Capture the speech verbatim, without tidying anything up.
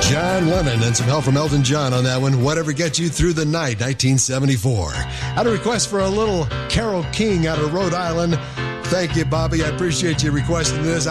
John Lennon and some help from Elton John on that one. Whatever Gets You Through the Night, nineteen seventy-four. Had a request for a little Carole King out of Rhode Island. Thank you, Bobby. I appreciate you requesting this.